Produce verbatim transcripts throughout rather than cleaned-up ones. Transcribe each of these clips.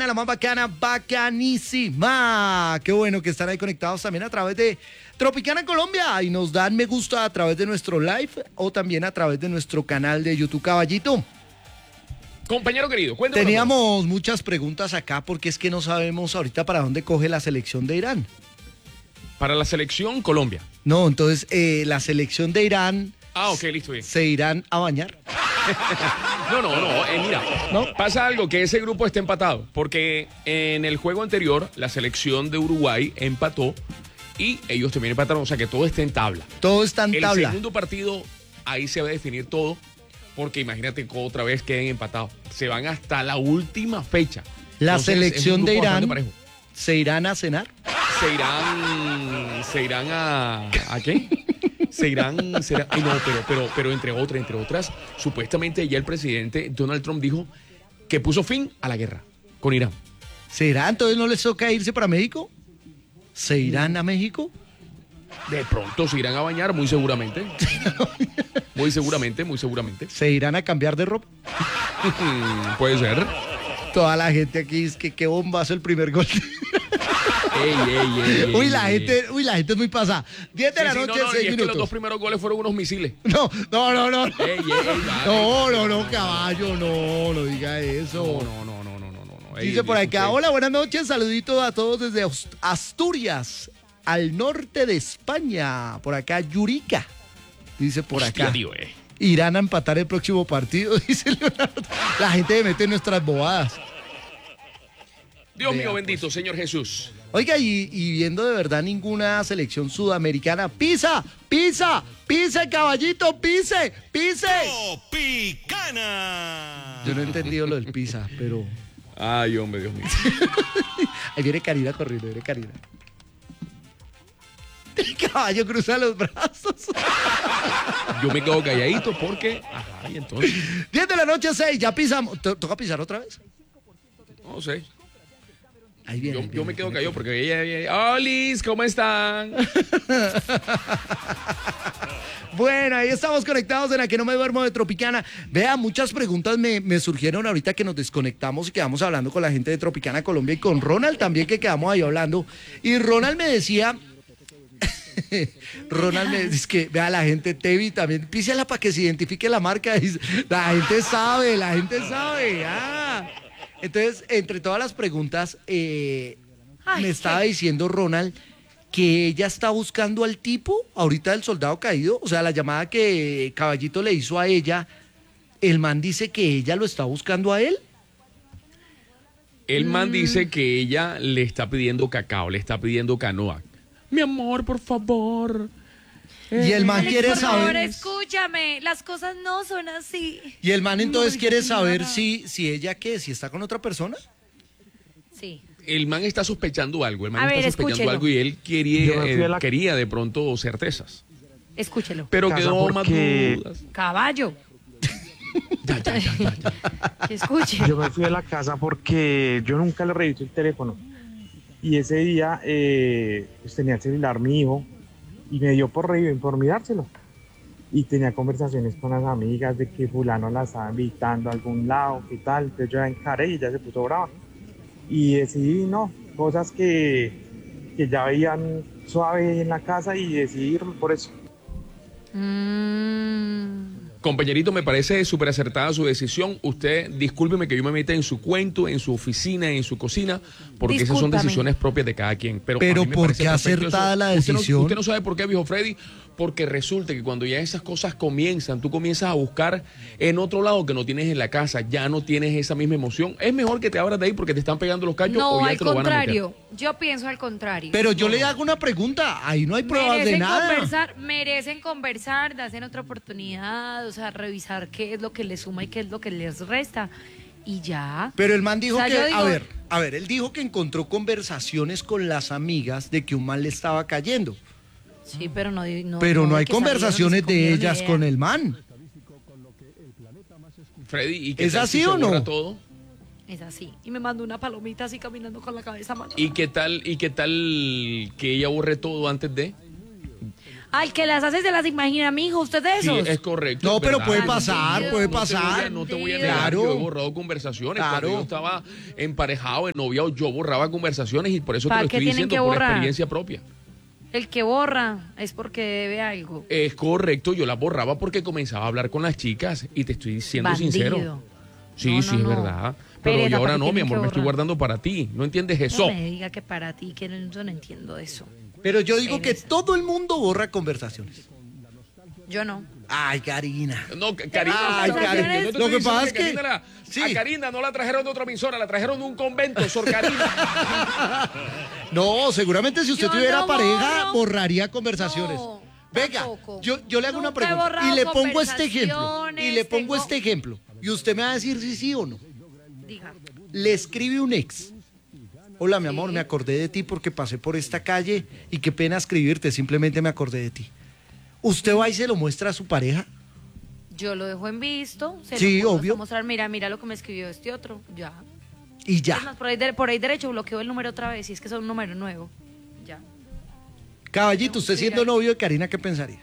bacana, la más bacana, bacanísima. Qué bueno que están ahí conectados también a través de Tropicana Colombia y nos dan me gusta a través de nuestro live o también a través de nuestro canal de YouTube. Caballito. Compañero querido, cuéntanos. Teníamos muchas preguntas acá porque es que no sabemos ahorita para dónde coge la selección de Irán. Para la selección Colombia. No, entonces eh, la selección de Irán... Ah, ok, listo, bien. ¿Se irán a bañar? No, no, no, eh, mira, ¿no? Pasa algo, que ese grupo está empatado, porque en el juego anterior la selección de Uruguay empató y ellos también empataron, o sea que todo está en tabla. Todo está en el tabla. El segundo partido, ahí se va a definir todo, porque imagínate que otra vez queden empatados. Se van hasta la última fecha. La Entonces, selección de Irán, ¿se irán a cenar? Se irán, se irán a... ¿A qué? Se irán, será, ay, no, pero, pero, pero entre otras, entre otras, supuestamente ya el presidente Donald Trump dijo que puso fin a la guerra con Irán. ¿Será? ¿Entonces no les toca irse para México? ¿Se irán a México? De pronto se irán a bañar, muy seguramente. Muy seguramente, muy seguramente. ¿Se irán a cambiar de ropa? Puede ser. Toda la gente aquí es que qué bombazo el primer gol. Ey, ey, ey, uy, ey, la ey, gente, ey. uy, la gente es muy pasada. diez de sí, la sí, noche, no, no, seis y es minutos. que los dos primeros goles fueron unos misiles. No, no, no, no. No, ey, ey, ey, no, no, no, caballo, no, no diga eso. No, no, no, no, no, no, no. Ey, Dice por acá, usted. hola, buenas noches, saluditos a todos desde Asturias, al norte de España. Por acá, Yurica. Dice por Hostia, acá. tío, eh. Irán a empatar el próximo partido, dice Leonardo. La gente me mete en nuestras bobadas. Dios Vea, mío pues. bendito, Señor Jesús. Oiga, y, y viendo de verdad ninguna selección sudamericana, pisa, pisa, pise, caballito, pise, pise. Tropicana. Yo no he entendido lo del pisa, pero... Ay, hombre, Dios mío. Ahí viene Karina corriendo, viene Karina. El caballo cruza los brazos. Yo me quedo calladito porque... Ajá, y entonces... diez de la noche, seis, ya pisamos. ¿To- ¿Toca pisar otra vez? No sé. Ahí viene. Yo, ahí yo viene, me quedo viene. callado porque ella, ella, ella... ¡Olis! ¿Cómo están? Bueno, ahí estamos conectados en la que no me duermo de Tropicana. Vea, muchas preguntas me, me surgieron ahorita que nos desconectamos y quedamos hablando con la gente de Tropicana Colombia y con Ronald también que quedamos ahí hablando. Y Ronald me decía... Ronald me dice que vea la gente Tevi también, písela para que se identifique la marca. Dice, la gente sabe, la gente sabe. Ah. Entonces, entre todas las preguntas, eh, Ay, me estaba qué- diciendo Ronald que ella está buscando al tipo, ahorita del soldado caído, o sea, la llamada que Caballito le hizo a ella, el man dice que ella lo está buscando a él. El man dice que ella le está pidiendo cacao, le está pidiendo canoa. Mi amor, por favor. Y el man Alex, quiere por favor, saber. escúchame, las cosas no son así. Y el man entonces No, quiere no, saber nada. si, si ella qué, si está con otra persona. Sí. El man está sospechando algo, el man A está ver, sospechando escúchelo. algo y él Yo quería, me fui a eh, la- quería de pronto certezas. Escúchelo. Pero Casa quedó más porque- dudas. Caballo. Ya, ya, ya, ya, ya. Que escuche. Yo me fui a la casa porque yo nunca le revisé el teléfono. Y ese día eh, pues tenía el celular mi hijo y me dio por, re- por mirárselo. Y tenía conversaciones con las amigas de que fulano la estaba invitando a algún lado, qué tal. Entonces yo la encaré y ella se puso brava. Y decidí, no, cosas que, que ya veían suave en la casa y decidí irme por eso. Mm. Compañerito, me parece súper acertada su decisión. Usted, discúlpeme que yo me meta en su cuento, en su oficina, en su cocina, porque esas son Discúlpame. decisiones propias de cada quien. Pero, Pero a mí me ¿por parece qué perfecto acertada eso. la Usted no- decisión? Usted no sabe por qué, viejo Freddy, porque resulta que cuando ya esas cosas comienzan, tú comienzas a buscar en otro lado que no tienes en la casa, ya no tienes esa misma emoción. Es mejor que te abras de ahí porque te están pegando los callos o No, ya al te lo van a meter. contrario. Yo pienso al contrario. Pero yo No. le hago una pregunta, ahí no hay pruebas de merecen nada. conversar, merecen conversar, darse otra oportunidad, o sea, revisar qué es lo que les suma y qué es lo que les resta. Y ya. Pero el man dijo O sea, que, yo digo- a ver, a ver, él dijo que encontró conversaciones con las amigas de que un man le estaba cayendo. Sí, pero no, no pero no, hay que salieron y se conversaciones de comieron ellas idea. con el man. Freddy, ¿y qué ¿Es tal así si se o no? borra todo? Es así. Y me mandó una palomita así caminando con la cabeza mal. ¿Y qué tal, y qué tal que ella borre todo antes de? Al que las hace se las imagina, mijo, usted de Sí, esos. es correcto. No, es pero verdad. puede No pasar, te- puede no te voy a- pasar. No te voy a Claro. negar, yo he borrado conversaciones. Claro. Cuando yo estaba emparejado, ennoviado, yo borraba conversaciones y por eso te ¿Para lo qué estoy tienen diciendo que por borrar? experiencia propia. El que borra es porque debe algo. Es correcto, yo las borraba porque comenzaba a hablar con las chicas y te estoy siendo Bandido. sincero. Sí, No, sí, no, es no. verdad. Pero Pereza, yo ahora ¿para qué no, mi tienen que amor, me estoy borrar? guardando para ti. ¿No entiendes eso? No me diga que para ti, que no, yo no entiendo eso. Pero yo digo que Pereza. todo el mundo borra conversaciones. Yo no. Ay, Karina. No, que- Karina, Ay, no, Karina. no te Lo estoy que diciendo pasa es que- Karina la- sí. a Karina no la trajeron de otra emisora, la trajeron de un convento, Sor Karina. No, seguramente si usted Yo tuviera no pareja, borro. borraría conversaciones. No, Venga, tampoco. yo, yo le hago una Nunca he pregunta borrado y le pongo este ejemplo. Y le conversaciones, pongo tengo- este ejemplo. Y usted me va a decir si sí o no. Diga. Le escribe un ex. Hola, mi amor, Sí. me acordé de ti porque pasé por esta calle y qué pena escribirte, simplemente me acordé de ti. ¿Usted va y se lo muestra a su pareja? Yo lo dejo en visto. Se Sí, lo puedo obvio. mostrar, mira, mira lo que me escribió este otro. Ya. Y Es ya. más, por ahí, de- por ahí derecho bloqueo el número otra vez, si es que es un número nuevo. Ya. Caballito, usted Sí, siendo ahí. novio de Karina, ¿qué pensaría?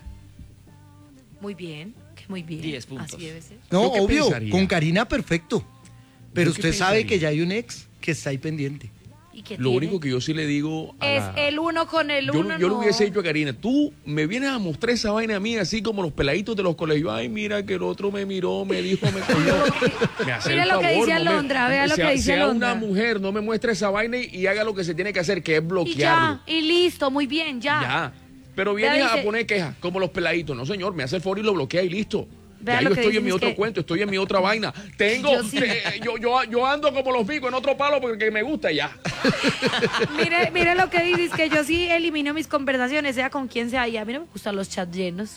Muy bien, que muy bien. Diez puntos. Así debe ser. No, ¿Yo qué obvio, pensaría? con Karina perfecto. Pero ¿Yo qué usted sabe pensaría? que ya hay un ex que está ahí pendiente. ¿Y qué Lo tiene? único que yo sí le digo a Es la- el uno con el Yo, uno. yo le no. hubiese dicho a Karina, tú me vienes a mostrar esa vaina a mí, así como los peladitos de los colegios. Ay, mira que el otro me miró, me dijo, me cogió. Me hace Mira el lo que favor, dice no me- Alondra, vea lo sea- que dice sea Alondra. una mujer, no me muestre esa vaina y, y haga lo que se tiene que hacer, que es Y bloquearlo. ya, y listo, muy bien, ya. Ya. Pero vienes Vea, a dice- poner quejas, como los peladitos. No, señor, me hace el favor y lo bloquea y listo. Vea Ya lo yo que estoy dicen en mi es otro que- cuento, estoy en mi otra vaina. Tengo, Yo sí. eh, yo, yo, yo ando como los picos en otro palo porque me gusta ya. Mire, mire lo que dices, que yo sí elimino mis conversaciones, sea con quien sea, y a mí no me gustan los chats llenos.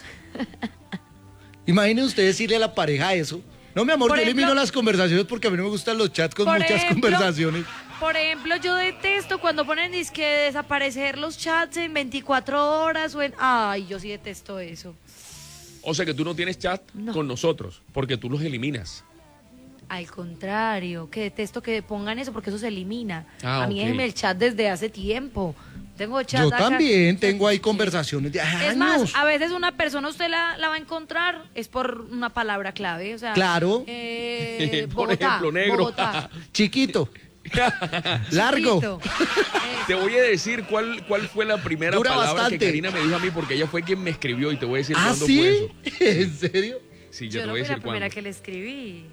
Imagine usted decirle a la pareja eso. No, mi amor, Por yo elimino ejemplo- las conversaciones porque a mí no me gustan los chats con Por muchas ejemplo- conversaciones. Por ejemplo, yo detesto cuando ponen que desaparecer los chats en veinticuatro horas o en... Ay, yo sí detesto eso. O sea que tú no tienes chat No. con nosotros, porque tú los eliminas. Al contrario, que detesto que pongan eso porque eso se elimina. Ah, a mí ok. déjenme el chat desde hace tiempo. Tengo chat Yo acá. también tengo ahí conversaciones de años. Es más, a veces una persona usted la, la va a encontrar es por una palabra clave, o sea, Claro. eh, Por Bogotá, ejemplo, negro. Bogotá. Chiquito, largo. Chiquito. Te voy a decir cuál, cuál fue la primera Dura palabra bastante. que Karina me dijo a mí, porque ella fue quien me escribió y te voy a decir ¿Ah, cuándo fue eso. sí? ¿En serio? Sí, yo, Yo te no voy a fui la decir primera cuándo. que le escribí.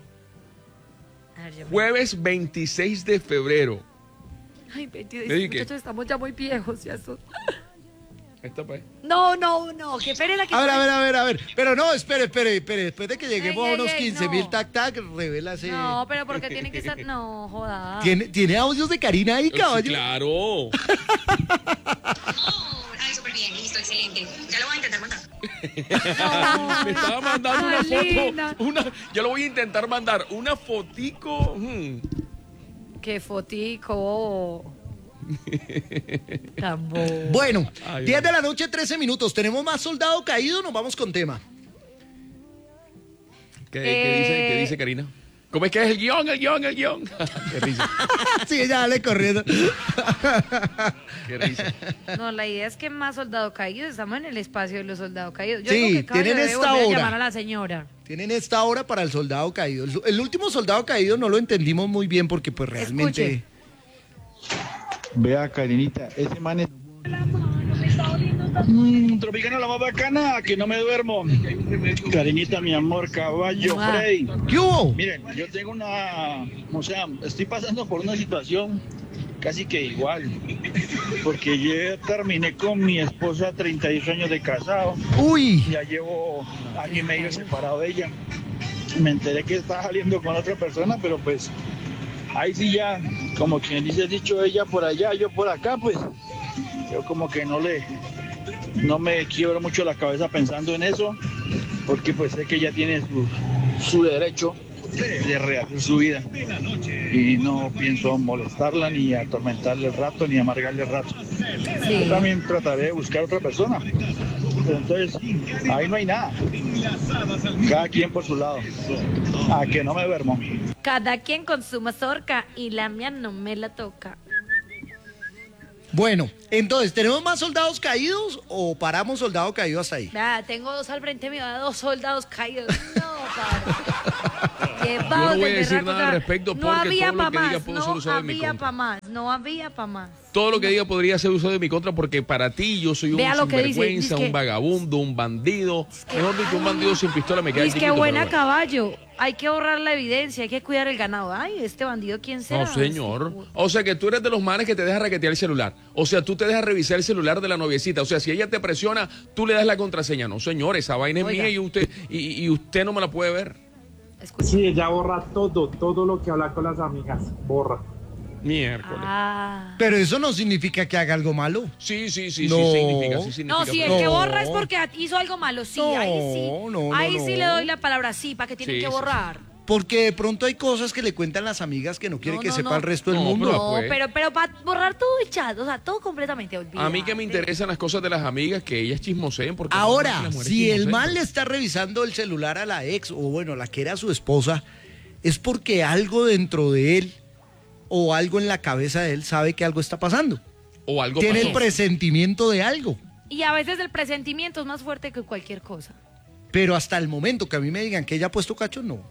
A ver, yo me- Jueves veintiséis de febrero. Ay, veintidós, ¿Me di qué? muchachos, estamos ya muy viejos. Ya son- Esta pa' ahí. No, no, no, qué pereza que... A ver, a ver, a ver, a ver. Pero no, espere, espere, espere. Después de que lleguemos Ey, a ey, unos ey, quince mil no. tac tac, revela ese. No, pero ¿por qué tiene que estar...? No, joda. ¿Tiene, ¿Tiene audios de Karina ahí, Sí, caballo? claro. Ay, súper bien, listo, excelente. Ya lo voy a intentar mandar. No, Me estaba mandando una Malina. foto. Una, yo lo voy a intentar mandar. Una fotico. hmm. Qué fotico. Tan bobo. Bueno, Ay, diez hombre. de la noche, trece minutos. ¿Tenemos más soldado caído? Nos vamos con tema. ¿Qué, qué dice, ¿Qué Eh. dice Karina? ¿Cómo es que es el guión, el guión, el guión? Qué risa, Sí, ya dale corriendo. qué risa. No, la idea es que más soldados caídos, estamos en el espacio de los soldados caídos. Yo Sí, digo que Cayo tienen debe esta volver a hora. llamar a la señora. Tienen esta hora para el soldado caído. El, el último soldado caído no lo entendimos muy bien porque pues realmente... Escuche. Vea, Karinita, ese man es... Mm, Tropicana la más bacana, que no me duermo. Karinita, mi amor, caballo, Mua. Freddy. ¿Qué hubo? Miren, yo tengo una... O sea, estoy pasando por una situación casi que igual. Porque yo terminé con mi esposa treinta y dos años de casado. Uy, Ya llevo año y medio separado de ella. Me enteré que está saliendo con otra persona, pero pues ahí sí ya, como quien dice, dicho ella por allá, yo por acá, pues yo como que no le, no me quiebro mucho la cabeza pensando en eso, porque pues sé que ella tiene su, su derecho de rehacer su vida y no pienso molestarla ni atormentarle el rato ni amargarle el rato. Sí. Yo también trataré de buscar otra persona. Pero entonces, ahí no hay nada. Cada quien por su lado. A que no me duermo. Cada quien con su mazorca y la mía no me la toca. Bueno, entonces, ¿tenemos más soldados caídos o paramos soldado caído hasta ahí? Vea, tengo dos al frente mío, dos soldados caídos. No, padre. Yo no voy a decir nada al respecto porque no había todo lo pa' que diga más, puede no ser usado en mi había contra. pa' más, no había pa' más. Todo lo que diga podría ser usado en mi contra porque para ti yo soy un Vea lo que dice, sinvergüenza, dice que- un vagabundo, un bandido. Mejor dicho, un bandido sin pistola me queda Dice que chiquito, buena pero bueno. caballo, hay que borrar la evidencia, hay que cuidar el ganado. Ay, este bandido, ¿quién será? No, señor. O sea, que tú eres de los manes que te dejas raquetear el celular. O sea, tú te dejas revisar el celular de la noviecita. O sea, si ella te presiona, tú le das la contraseña. No, señor, esa vaina es Oiga. mía y usted, y, y usted no me la puede ver. Escucha. Sí, ella borra todo, todo lo que habla con las amigas, borra. Miércoles. Ah. Pero eso no significa que haga algo malo. Sí, sí, sí, No. sí significa, sí significa. No, si pero- el que No. borra es porque hizo algo malo, sí, No, ahí sí. no, ahí no, sí no. le doy la palabra sí, para que tienen Sí, que sí, borrar. Porque de pronto hay cosas que le cuentan las amigas que no quiere No, que no, sepa no. el resto del No, mundo. pero- No, pues. pero, pero para borrar todo el chat, o sea, todo completamente olvidado. A mí que me interesan las cosas de las amigas, que ellas chismoseen. Porque Ahora, las mujeres si el chismoseen. man le está revisando el celular a la ex, o bueno, la que era su esposa, es porque algo dentro de él o algo en la cabeza de él sabe que algo está pasando. O algo Tiene el pasó. presentimiento de algo. Y a veces el presentimiento es más fuerte que cualquier cosa. Pero hasta el momento que a mí me digan que ella ha puesto cacho, no.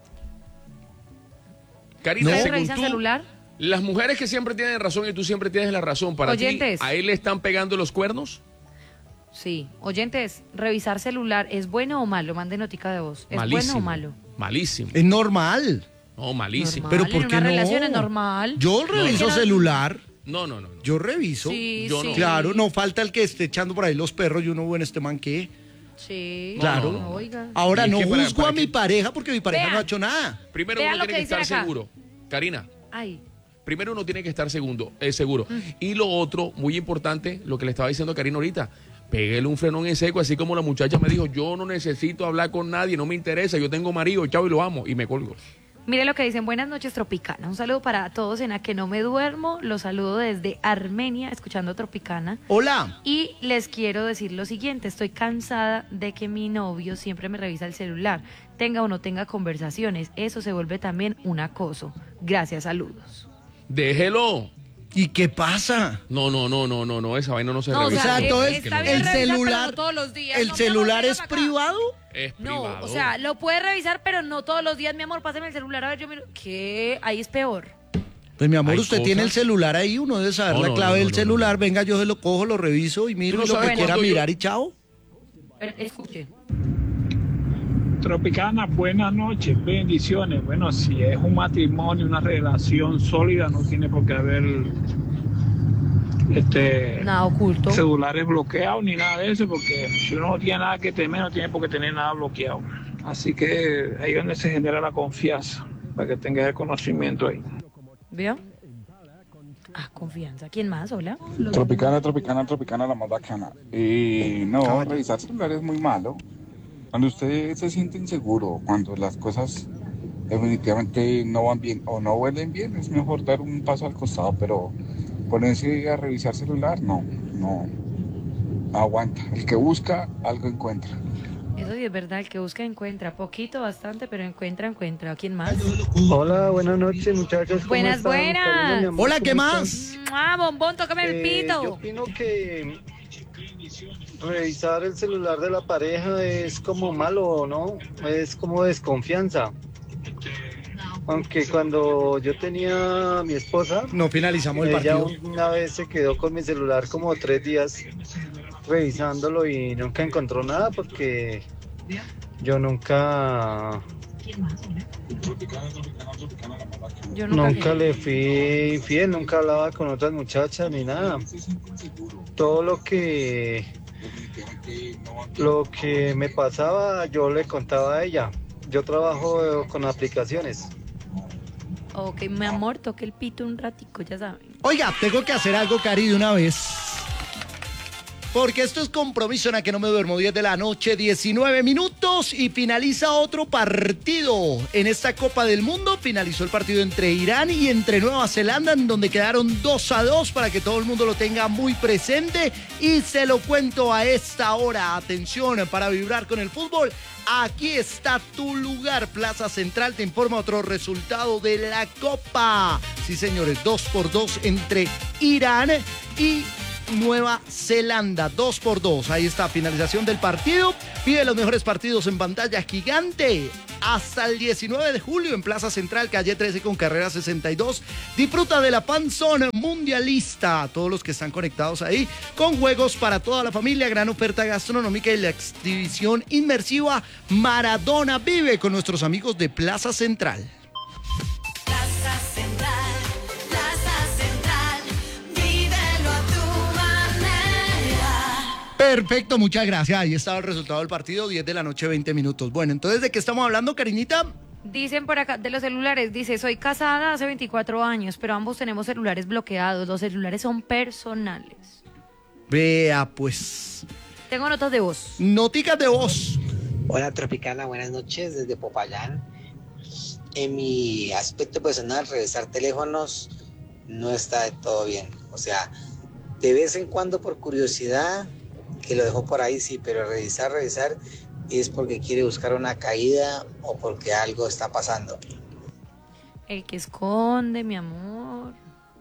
Karina, No. ¿Ustedes según revisan tú, celular? las mujeres que siempre tienen razón y tú siempre tienes la razón, para Oyentes. ti, ¿a él le están pegando los cuernos? Sí. Oyentes, revisar celular, ¿es bueno o malo? Mande notica de voz. ¿Es Malísimo. bueno o malo? Malísimo. Es normal. No, malísimo. Normal. Pero en ¿por qué una no? relación es normal. Yo reviso Es que no- celular. No, no, no. no. Yo reviso. Sí, Yo sí. no. Claro, no falta el que esté echando por ahí los perros y uno, bueno, este man qué. Sí. Claro. no, no. Oiga. Ahora Y es no que para- juzgo para a mi que- pareja porque mi pareja Vean. no ha hecho nada. Primero Vean uno lo tiene que que estar dicen acá. seguro. Karina, Ay. primero uno tiene que estar segundo, eh, seguro. Y lo otro, muy importante, lo que le estaba diciendo a Karina ahorita, pégale un frenón en seco, así como la muchacha me dijo, yo no necesito hablar con nadie, no me interesa, yo tengo marido, chao, y lo amo, y me colgo. Mire lo que dicen, buenas noches Tropicana. Un saludo para todos en A Que No Me Duermo. Los saludo desde Armenia, escuchando Tropicana. Hola. Y les quiero decir lo siguiente, estoy cansada de que mi novio siempre me revisa el celular, tenga o no tenga conversaciones, eso se vuelve también un acoso. Gracias, saludos. Déjelo. ¿Y qué pasa? No, no, no, no, no, no, esa vaina no se No, o revisa. sea, O sea, eh, entonces, está el bien revisar, pero celular- no todos los días. ¿El No, mi amor, celular venga es para acá. privado? Es No, privado. o sea, lo puede revisar, pero no todos los días, mi amor, pásame el celular, a ver, yo miro. ¿Qué? Ahí es peor. Pues mi amor, Hay usted cosas- tiene el celular ahí, uno debe saber No, la no, clave no, del no, no, celular. no. Venga, yo se lo cojo, lo reviso y miro Tú no y lo que sabes quiera cuándo yo- mirar y chao. Pero, escuche. Tropicana, buenas noches, bendiciones. Bueno, si es un matrimonio, una relación sólida, no tiene por qué haber este Nada oculto. celulares bloqueados ni nada de eso, porque si uno no tiene nada que temer, no tiene por qué tener nada bloqueado. Así que ahí es donde se genera la confianza, para que tengas el conocimiento ahí. ¿Vio? Ah, confianza. ¿Quién más? Hola. Tropicana, tropicana, tropicana, la más bacana. Y no, revisar celular es muy malo. Cuando usted se siente inseguro, cuando las cosas definitivamente no van bien o no huelen bien, es mejor dar un paso al costado, pero ponerse a revisar celular, no, no, no aguanta. El que busca, algo encuentra. Eso sí es verdad, el que busca encuentra. Poquito, bastante, pero encuentra, encuentra. ¿Quién más? Hola, buenas noches, muchachos. ¿Cómo Buenas, están? buenas. Karina, mi amor, Hola, ¿qué ¿cómo más? están? Ah, bombón, tócame el Eh, pito. yo opino que revisar el celular de la pareja es como malo, ¿no? Es como desconfianza. Aunque cuando yo tenía a mi esposa, No finalizamos el ella partido. una vez se quedó con mi celular como tres días revisándolo y nunca encontró nada porque yo nunca, Yo nunca, nunca le fui fiel, nunca hablaba con otras muchachas ni nada. Todo lo que lo que me pasaba yo le contaba a ella. Yo trabajo con aplicaciones. Ok, mi amor, toque el pito un ratico, ya saben. Oiga, tengo que hacer algo, Cari, de una vez. Porque esto es Compromiso en A Que No Me Duermo, diez de la noche, diecinueve minutos, y finaliza otro partido en esta Copa del Mundo. Finalizó el partido entre Irán y entre Nueva Zelanda, en donde quedaron dos a dos, para que todo el mundo lo tenga muy presente, y se lo cuento a esta hora. Atención, para vibrar con el fútbol, aquí está tu lugar. Plaza Central te informa otro resultado de la Copa. Sí, señores, dos por dos entre Irán y Nueva Zelanda, dos por dos. Ahí está, finalización del partido. Pide los mejores partidos en pantalla gigante hasta el diecinueve de julio en Plaza Central, calle trece con carrera sesenta y dos. Disfruta de la Panzón Mundialista. Todos los que están conectados ahí, con juegos para toda la familia, gran oferta gastronómica y la exhibición inmersiva Maradona Vive con nuestros amigos de Plaza Central. Plaza Central, Plaza Central, vívelo a tu manera. Perfecto, muchas gracias. Ahí estaba el resultado del partido, diez de la noche, veinte minutos. Bueno, entonces, ¿de qué estamos hablando, Karinita? Dicen por acá, de los celulares, dice, soy casada hace veinticuatro años, pero ambos tenemos celulares bloqueados, los celulares son personales. Vea, pues. Tengo notas de voz. Noticas de voz. Hola Tropicana, buenas noches desde Popayán. En mi aspecto personal, revisar teléfonos no está de todo bien. O sea, de vez en cuando por curiosidad, que lo dejo por ahí, sí, pero revisar, revisar es porque quiere buscar una caída o porque algo está pasando. El que esconde, mi amor.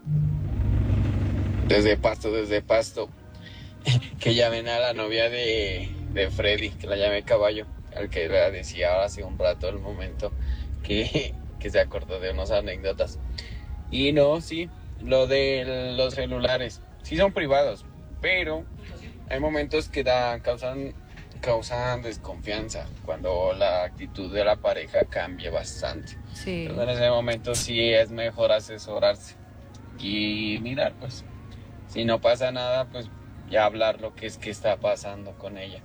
Desde Pasto, desde Pasto. Que llamen a la novia de, de Freddy, que la llame Caballo, al que le decía hace un rato el momento que, que se acordó de unas anécdotas. Y no, sí, lo de los celulares, sí son privados, pero hay momentos que da, causan, causan desconfianza cuando la actitud de la pareja cambia bastante. Sí. Entonces, en ese momento sí es mejor asesorarse y mirar, pues, si no pasa nada, pues ya hablar lo que es que está pasando con ella.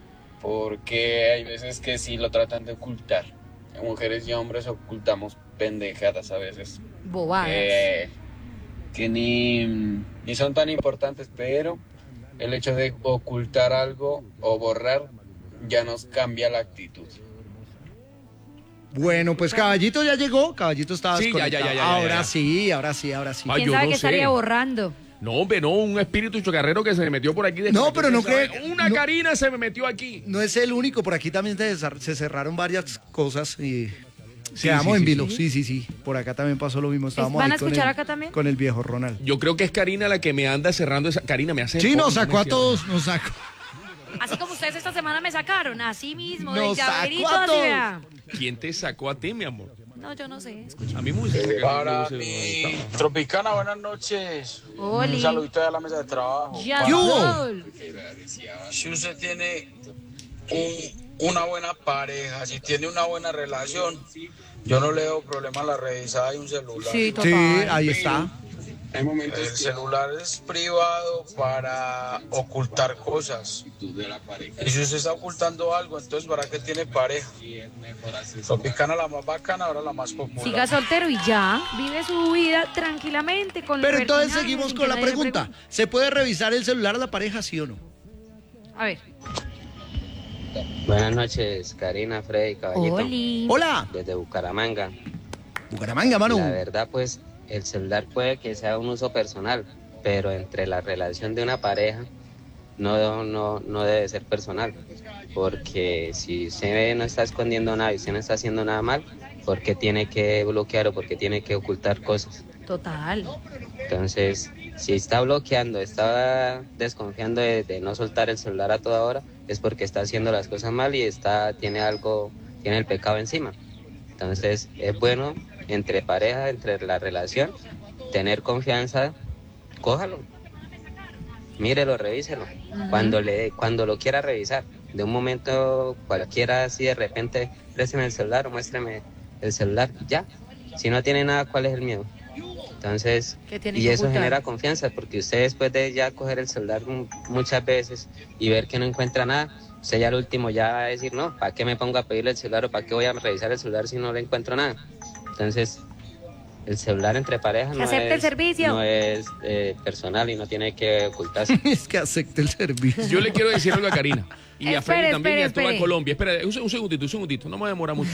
Porque hay veces que sí lo tratan de ocultar. Mujeres y hombres ocultamos pendejadas a veces. Bobadas. Que, que ni, ni son tan importantes, pero el hecho de ocultar algo o borrar ya nos cambia la actitud. Bueno, pues Caballito ya llegó. Caballito estaba Sí, ya, ya, ya, ya, ya, Ahora ya. sí, ahora sí, ahora sí. Ay, ¿Quién yo sabe no qué sé. estaría borrando? No, hombre, no, un espíritu chocarrero que se me metió por aquí. de- No, pero no ¿sabe? cree- Una no- Karina se me metió aquí. No es el único, por aquí también se, desar- se cerraron varias cosas y Sí, quedamos sí, en sí, vilo. sí. Sí, sí, sí. Por acá también pasó lo mismo. Estábamos ¿Van a ahí con escuchar el- acá también? Con el viejo Ronald. Yo creo que es Karina la que me anda cerrando esa. Karina me hace. Sí, el nos favor, sacó no a me todos, nos sacó. Así como ustedes esta semana me sacaron, así mismo, de Nos sacó llaverito, a así todos. vea. cierre. ¿Quién te sacó a ti, mi amor? No, yo no sé, escucha. A mí me gusta sacar- Para no sé dónde mi estaba. Tropicana, buenas noches. Oli. Un saludito de la mesa de trabajo. Ya, ¿Qué hubo? Sol. Si usted tiene un- una buena pareja, si tiene una buena relación, yo no le doy problema a la revisada de un celular. Sí, Sí, total. ahí está. Hay momentos el celular es privado para ocultar cosas. Y si usted está ocultando algo, entonces ¿para qué tiene pareja? Tropicana la más bacana, ahora la más popular. Siga soltero y ya, vive su vida tranquilamente con Pero entonces libertinaje, seguimos sin con que la nadie le pregunta. pregunte. ¿Se puede revisar el celular a la pareja, sí o no? A ver. Buenas noches, Karina, Freddy, Caballito. Oli. Hola. Desde Bucaramanga. Bucaramanga, mano. La verdad, pues, el celular puede que sea un uso personal, pero entre la relación de una pareja no, no, no debe ser personal. Porque si usted no está escondiendo nada y usted no está haciendo nada mal, ¿por qué tiene que bloquear o por qué tiene que ocultar cosas? Total. Entonces, si está bloqueando, está desconfiando de, de no soltar el celular a toda hora, es porque está haciendo las cosas mal y está tiene algo, tiene el pecado encima. Entonces, es bueno entre pareja, entre la relación, tener confianza, cójalo, mírelo, revíselo, Ujú. cuando le, cuando lo quiera revisar. De un momento cualquiera, así de repente, présteme el celular o muéstreme el celular, ya. Si no tiene nada, ¿cuál es el miedo? Entonces, ¿Qué tiene y que eso ocultar? genera confianza, porque usted después de ya coger el celular mu- muchas veces y ver que no encuentra nada, usted ya al último ya va a decir, no, ¿para qué me pongo a pedirle el celular o para qué voy a revisar el celular si no le encuentro nada? Entonces, el celular entre parejas Que no acepte es, el servicio. no es eh, personal y no tiene que ocultarse. Es que acepte el servicio. Yo le quiero decir algo a Karina y a Espere, Freddy también espere, y a toda espere. Colombia. Espera, un, un segundito, un segundito, no me voy a demorar mucho.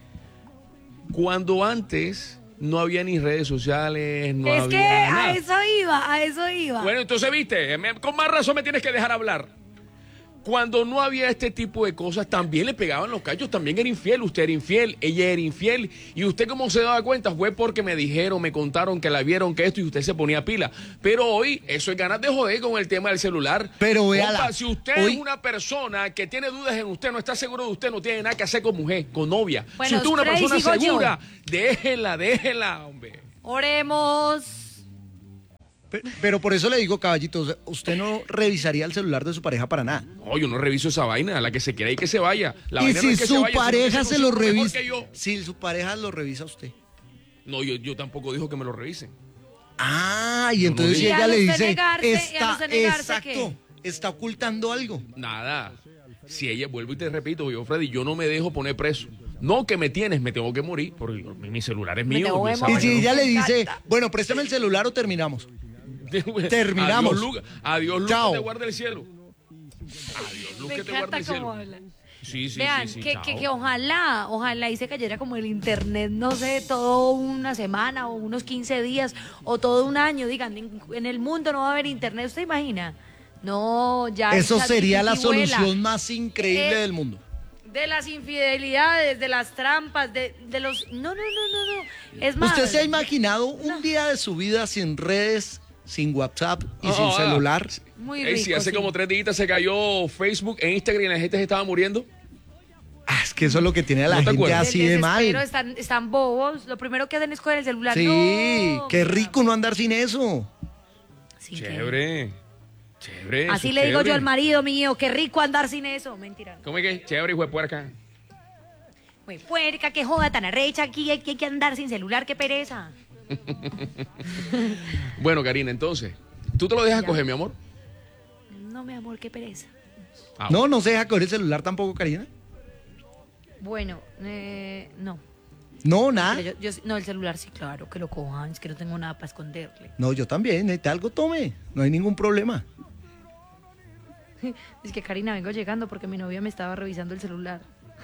Cuando antes no había ni redes sociales, no es había que a nada. eso iba, a eso iba. Bueno, entonces, viste, me- con más razón me tienes que dejar hablar. Cuando no había este tipo de cosas, también le pegaban los cachos, también era infiel, usted era infiel, ella era infiel, y usted como se daba cuenta fue porque me dijeron, me contaron que la vieron, que esto, y usted se ponía pila. Pero hoy, eso es ganas de joder con el tema del celular. Pero véala, Compa, si usted hoy- es una persona que tiene dudas en usted, no está seguro de usted, no tiene nada que hacer con mujer, con novia. Bueno, si usted es una Freddy, persona sigo yo. segura, déjela, déjela, hombre. Oremos. Pe- Pero por eso le digo, caballito, o sea, usted no revisaría el celular de su pareja para nada. No, yo no reviso esa vaina, la que se quiera y que se vaya. La Y vaina no si es que se su vaya, sino que pareja se lo consiga uno mejor revisa, que yo. si su pareja lo revisa a usted. No, yo, yo tampoco dijo que me lo revisen. Ah, y Yo no entonces si digo. ella Y le al usted dice, negarse, y al está, usted negarse, exacto, está ocultando algo. Nada. Si ella, vuelvo y te repito, yo, Freddy, yo no me dejo poner preso. No que me tienes, me tengo que morir, porque mi, mi celular es Me mío. tengo mi que esa Y vaina si no- ella le Me dice, encanta. bueno, préstame el celular o terminamos. Terminamos. Adiós, Luca. Adiós, Luca, Chao. te guarde el cielo. Adiós, Luca, Me te guarde encanta el cómo cielo. hablan. Sí, sí, Vean, sí, sí, que, chao. que, que ojalá, ojalá y se cayera como el internet, no sé, todo una semana o unos quince días o todo un año. Digan, en, en el mundo no va a haber internet, ¿usted imagina? No, ya. Eso esa sería la titibuela. solución más increíble Eh, del mundo. De las infidelidades, de las trampas, de, de los... No, no, no, no, no. Es más... ¿Usted se ha imaginado un día de su vida sin redes, sin WhatsApp y Ah, sin ah, celular? Muy Ey, rico, si hace sí. como tres días se cayó Facebook e Instagram y la gente se estaba muriendo. Ah, es que eso es lo que tiene a la ¿No te gente acuerdas? así Del de mal. desespero, Están, están bobos. Lo primero que hacen es coger el celular. Sí, No. qué rico no andar sin eso. Sí, Chévere. Chévere. eso Así es le digo yo chévere. al marido mío, qué rico andar sin eso. Mentira. ¿Cómo es que? Chévere, hijo de puerca. Muy puerca, qué joda tan arrecha aquí, hay que, hay que andar sin celular, qué pereza. Bueno, Karina, entonces, ¿tú te lo dejas Ya. coger, mi amor? No, mi amor, qué pereza. Ah, No, no se deja coger el celular tampoco, Karina. Bueno, eh, no. No, nada. Pero yo- yo- no, el celular sí, claro, que lo cojan, es que no tengo nada para esconderle. No, yo también. Necesita algo, tome. No hay ningún problema. Es que Karina, vengo llegando porque mi novia me estaba revisando el celular.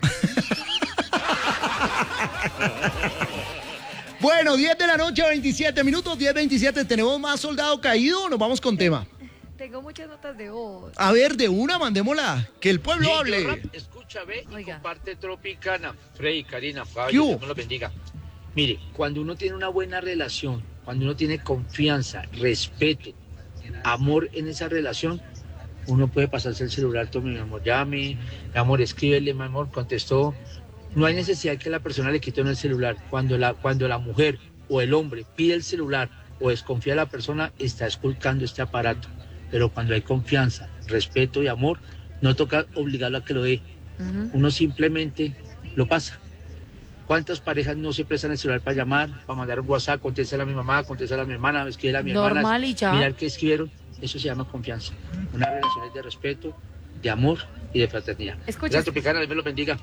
Bueno, diez de la noche, veintisiete minutos, diez veintisiete. ¿Tenemos más soldado caído o nos vamos con tema? Tengo muchas notas de voz. A ver, de una, mandémosla. Que el pueblo Bien, hable. yo rap, escucha, ve y Oiga. comparte Tropicana. Freddy, Karina, ¿Qué caballo, hubo? Dios me lo bendiga. Mire, cuando uno tiene una buena relación, cuando uno tiene confianza, respeto, amor en esa relación, uno puede pasarse el celular, tome mi amor, llame, mi amor, escríbele, mi amor, contestó. No hay necesidad que la persona le quite uno el celular. Cuando la, cuando la mujer o el hombre pide el celular o desconfía de la persona, está esculcando este aparato. Pero cuando hay confianza, respeto y amor, no toca obligarlo a que lo dé. Uno simplemente lo pasa. ¿Cuántas parejas no se prestan el celular para llamar, para mandar un WhatsApp, contestar a mi mamá, contestar a mi hermana, escribir a mi hermana, Normal y ya. mirar qué escribieron? Eso se llama confianza. Una relación es de respeto, de amor y de fraternidad. Escucha. Gracias, Tropicana, Dios me lo bendiga.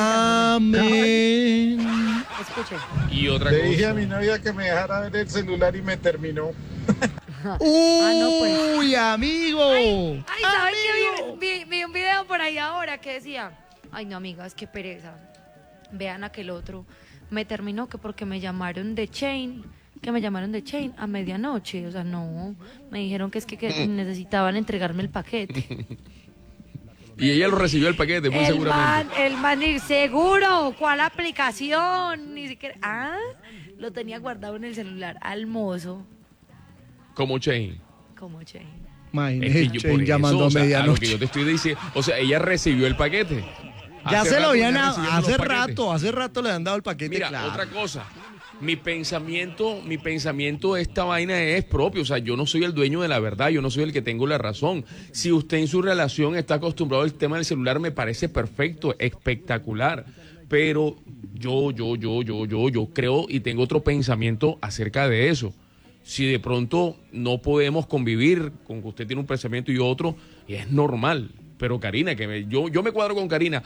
Amén. Escuche. Y otra Le cosa. dije a mi novia que me dejara ver el celular y me terminó. Uy, Ah, no, pues. amigo. Ay, ¿sabes qué? Vi, vi- vi un video por ahí ahora que decía, ay, no, amigas, qué pereza. Vean aquel otro. Me terminó que porque me llamaron de Chain, que me llamaron de Chain a medianoche. O sea, no. Me dijeron que es que, que necesitaban entregarme el paquete. Y ella lo recibió el paquete, muy el seguramente. man, el man, ni seguro. ¿Cuál aplicación? Ni siquiera. Ah, lo tenía guardado en el celular. Al mozo, Como Chain. como Chain. Es Imagínese, que yo, Chain por eso, llamando o sea, a a lo que medianoche. yo te estoy diciendo, o sea, ella recibió el paquete. Ya Hace se lo rato habían venía a- recibiendo hace los paquetes. rato, hace rato le han dado el paquete. Mira, claro. otra cosa. Mi pensamiento, mi pensamiento de esta vaina es propio. O sea, yo no soy el dueño de la verdad, yo no soy el que tengo la razón. Si usted en su relación está acostumbrado al tema del celular, me parece perfecto, espectacular. Pero yo, yo, yo, yo, yo, yo creo y tengo otro pensamiento acerca de eso. Si de pronto no podemos convivir con que usted tiene un pensamiento y otro, y es normal. Pero Karina, que me- yo, yo me cuadro con Karina.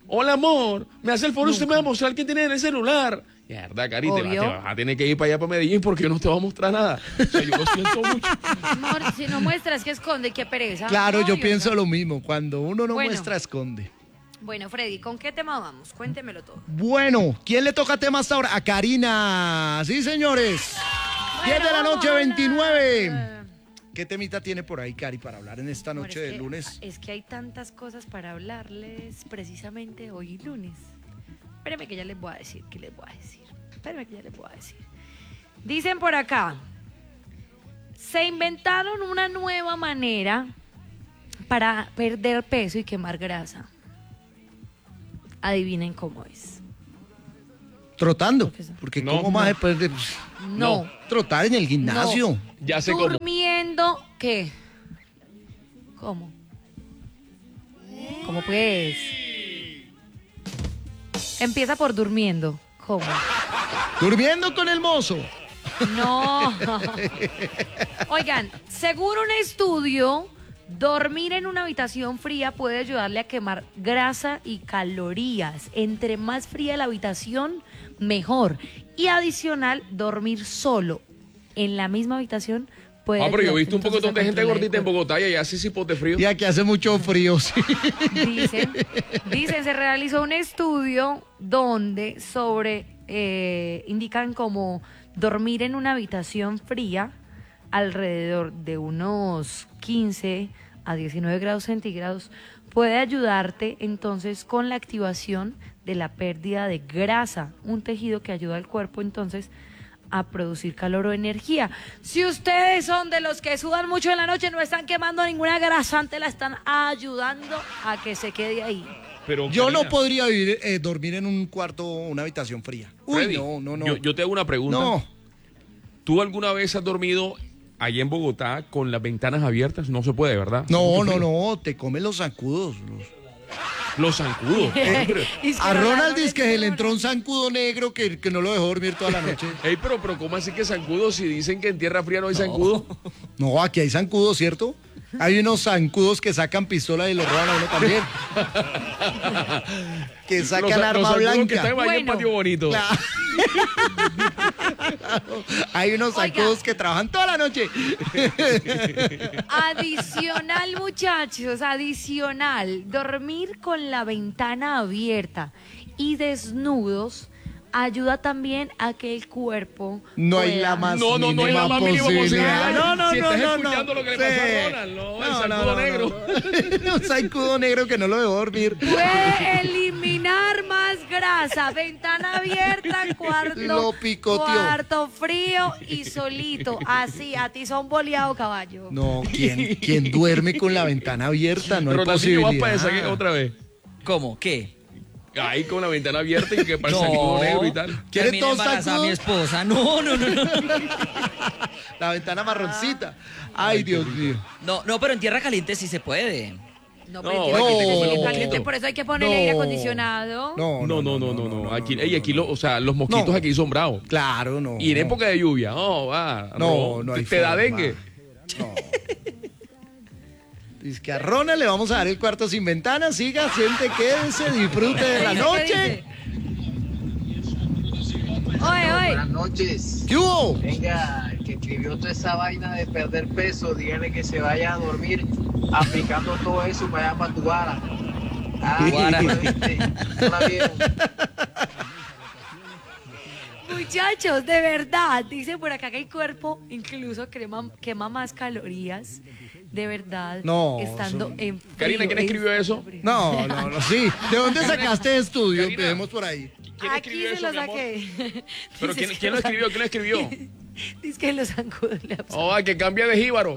Hola, amor, me hace el favor, usted me va a mostrar qué tiene en el celular. Mierda, Cari, te, va- te vas a tener que ir para allá, para Medellín, porque yo no te voy a mostrar nada. O sea, yo lo siento mucho. Amor, si no muestras, que esconde, qué pereza. Claro, No, yo pienso lo mismo. Cuando uno no Bueno. muestra, esconde. Bueno, Freddy, ¿con qué tema vamos? Cuéntemelo todo. Bueno, ¿quién le toca tema hasta ahora? A Karina. Sí, señores. diez de la noche, veintinueve. ¿Qué temita tiene por ahí, Cari, para hablar en esta Amor, noche es de que- lunes? Es que hay tantas cosas para hablarles precisamente hoy lunes. Espérenme que ya les voy a decir, ¿qué les voy a decir? Espérenme que ya les voy a decir. Dicen por acá, se inventaron una nueva manera para perder peso y quemar grasa. Adivinen cómo es. Trotando. Porque ¿cómo más después de No. trotar en el gimnasio? No. Ya sé cómo. Durmiendo, ¿qué? ¿Cómo? ¿Cómo pues? Empieza por durmiendo. ¿Cómo? Durmiendo con el mozo. No. Oigan, según un estudio, dormir en una habitación fría puede ayudarle a quemar grasa y calorías. Entre más fría la habitación, mejor. Y adicional, dormir solo en la misma habitación puede Ah, pero yo he ayudarte visto un poco entonces a de gente controlar el gordita en Bogotá y allá hace cipos de frío. Y aquí hace mucho frío, sí. Dicen, dicen, se realizó un estudio donde sobre, eh, indican como dormir en una habitación fría alrededor de unos quince a diecinueve grados centígrados puede ayudarte entonces con la activación de la pérdida de grasa, un tejido que ayuda al cuerpo entonces a producir calor o energía. Si ustedes son de los que sudan mucho en la noche, no están quemando ninguna grasante, la están ayudando a que se quede ahí. Pero, Yo Karina, no podría vivir, eh, dormir en un cuarto o una habitación fría. Uy, Freddy, no, no, no. Yo, yo te hago una pregunta. No. ¿Tú alguna vez has dormido allá en Bogotá con las ventanas abiertas? No se puede, ¿verdad? No, no, no, te comen los zancudos. Los, Los zancudos. Eh, a Ronald dice que se le entró un zancudo negro que, que no lo dejó dormir toda la noche. Ey, pero, pero ¿cómo así que zancudos si dicen que en tierra fría no hay zancudo? No, aquí hay zancudos, ¿cierto? Hay unos zancudos que sacan pistola y lo roban a uno también. Que sacan Los- arma los zancudos blanca. que están ahí en Bueno. Patio Bonito. Claro. Hay unos Oiga. zancudos que trabajan toda la noche. Adicional, muchachos, adicional, dormir con la ventana abierta y desnudos ayuda también a que el cuerpo No hay pueda- la más No, no, no hay la mínima más mínima posibilidad. posibilidad. No, no, Si no, estás no, escuchando no. lo que le Sí. pasó a Ronald, no, el zancudo no, negro. no. Un zancudo negro que no lo dejó dormir. Puede eliminar más grasa, ventana abierta, cuarto, Lo picoteó. cuarto frío y solito, así, a ti son boleado, caballo. No, ¿quién, quién duerme con la ventana abierta? No hay Pero Tacillo, vas para posibilidad. esa que- otra vez. ¿Cómo? ¿Qué? Ahí con la ventana abierta y que para el No. zancudo negro y tal. ¿Quiere Terminé todos embarazada a mi zancudos? esposa. No, no, no, no. La ventana marroncita. Ay, Dios mío. No, no, pero en tierra caliente sí se puede. No, No, pero aquí tiene te que comen ser los caliente, mosquitos. por eso hay que ponerle No. aire acondicionado. No, No, no, no, no, no. Aquí, ey, aquí lo, o sea, los mosquitos No. aquí son bravos. Claro, no. Y en época de lluvia, oh, va. No, no hay te, te da forma. dengue. Dice que a Ronald le vamos a dar el cuarto sin ventana. Siga, siente, quédese, disfrute de la Dice, ¿qué noche. Oye, oye. Buenas noches. ¿Qué hubo? Venga, el que escribió toda esa vaina de perder peso, dígale que se vaya a dormir aplicando todo eso para allá para tu vara. Ah, Guara. ¿viste? ¿No la vieron? Muchachos, de verdad, dice por acá que el cuerpo incluso quema, quema más calorías, de verdad, No, estando son- en frío. Karina, ¿quién escribió eso? No, no, no, sí. ¿De dónde sacaste el estudio? Karina. Empecemos por ahí. ¿Quién Aquí escribió se eso, lo mi amor? saqué. ¿Pero quién, quién lo escribió? ¿Quién lo escribió? Dice que los zancudos le absorben. Oh, que cambia de jíbaro.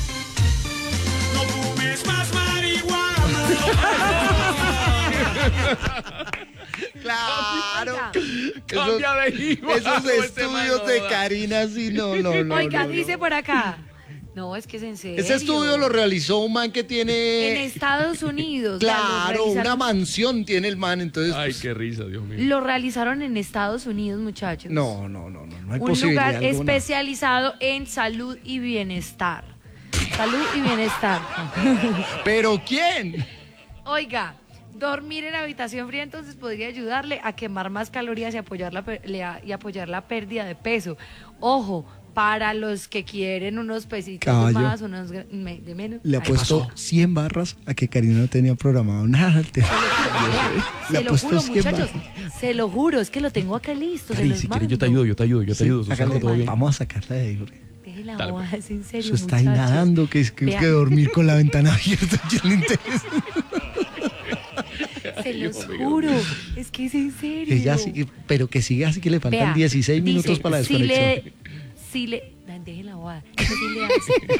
Claro. Cambia de jíbaro. Esos ese estudios man, de no, Karina, sí, no, no, no. Oiga, no, no. dice por acá. No, es que es en serio. Ese estudio lo realizó un man que En tiene. Estados Unidos. o sea, lo Claro, realizaron- una mansión tiene el man, entonces. Ay, pues, qué risa, Dios mío. Lo realizaron en Estados Unidos, muchachos. No, no, no, no, no hay Un posibilidad lugar alguna. especializado en salud y bienestar. Salud y bienestar. ¿Pero quién? Oiga, dormir en habitación fría entonces podría ayudarle a quemar más calorías y apoyar la, per- le- y apoyar la pérdida de peso. Ojo, para los que quieren unos pesitos Caballo. más, unos gra- me- de menos. Le ha ahí puesto pasó. cien barras a que Karina no tenía programado nada. al tema. Le Se ha lo puesto juro, cien muchachos, barras. se lo juro, es que lo tengo acá listo. se Cari, los si quieres yo te mando. ayudo, yo te ayudo, yo te Sí, ayudo. hágale, todo bien. vamos a sacarla de ahí. Jorge. Deje la Dale, boda, pues. es en serio, Eso está ahí muchachos. nadando, que es que, Vea. que dormir con la ventana abierta. ¿A quién le interesa? Se los Dios mío. juro, es que es en serio. Ella sigue, pero que siga así que le faltan Vea, dieciséis minutos dice, para la si desconexión. le, si le, deje la boda, eso sí le hace.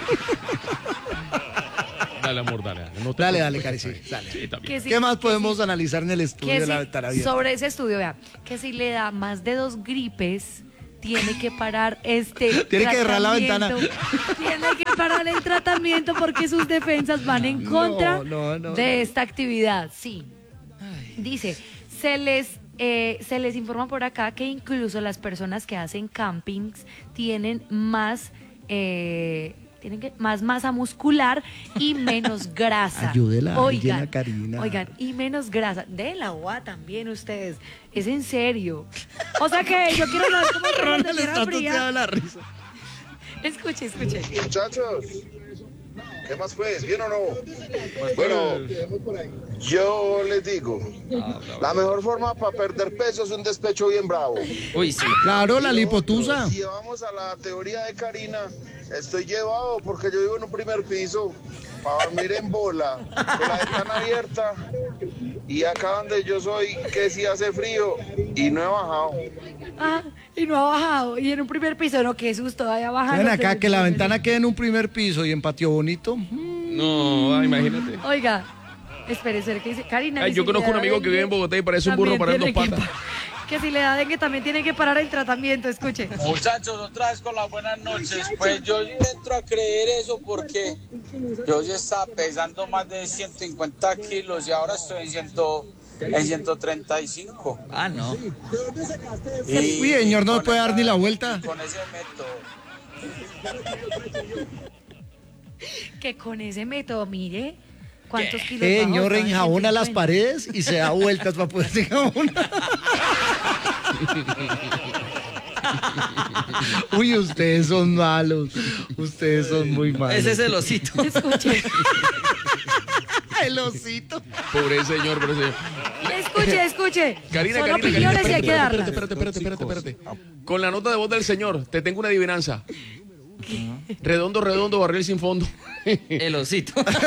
Dale, amor, dale. Dale, no te Dale, dale, preocupes, Cari, sí, dale. Sí, está bien. Que si- ¿Qué más que podemos si- analizar en el estudio que de la si- ventana abierta? sobre ese estudio, vea, que si le da más de dos gripes, tiene que parar este Tiene que cerrar la tratamiento. Tiene que parar el tratamiento porque sus defensas van en contra no, no, de esta actividad. Sí. Dice, se les eh, se les informa por acá que incluso las personas que hacen campings tienen más eh, tienen que, más masa muscular y menos grasa. Ayúdela a alguien, Oigan, a Karina. oigan, y menos grasa. De la U A también ustedes. Es en serio. O sea que yo quiero saber cómo es Ronald la tierra está fría. toteado de la risa. Escuche, escuche. Muchachos, ¿qué más pues? ¿Bien o no? Bueno, yo les digo, la mejor forma para perder peso es un despecho bien bravo. Uy, sí. Claro, la lipotusa. Si vamos a la teoría de Karina, estoy llevado porque yo vivo en un primer piso para dormir en bola, con la ventana abierta, y acá donde yo soy, que sí hace frío, y no he bajado. Ah, y no ha bajado. Y en un primer piso, no, qué susto, vaya bajando. Ven acá, que la ventana quede en un primer piso y en patio bonito. No, ah, imagínate. Oiga, espere, espere, que dice Karina. Ay, que yo si conozco le un da amigo que dengue, vive en Bogotá y parece un burro también parando tiene que patas. pa- Que si le da dengue también tiene que parar el tratamiento, escuche. Muchachos, otra vez con las buenas noches. Pues yo entro a creer eso porque yo ya estaba pesando más de ciento cincuenta kilos y ahora estoy en, ciento, en ciento treinta y cinco. Ah, no. Y- Uy, señor, no y me puede con dar ni la esa- vuelta. Con ese método. Que con ese método, mire, cuántos kilos Eh, bajó, señor, estaba en enjabona las ciento paredes y se da vueltas para poder enjabonar. Uy, ustedes son malos. Ustedes son muy malos. Ese es el osito. cincuenta. Escuche, El osito. Pobre señor, pobre señor. escuche, escuche. Karina, Son Karina, opiniones Karina, y hay que espérate, darlas. espérate, espérate, espérate, espérate, espérate. Con la nota de voz del señor, te tengo una adivinanza. Redondo, redondo, barril sin fondo. El osito.